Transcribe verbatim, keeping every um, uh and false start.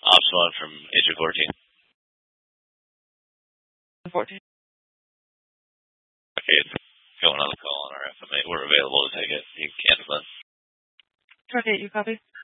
Ops one from Agent fourteen. fourteen. Okay, it's going on the call on our F M A. We're available to take it. You can cancel it. Target, you copy?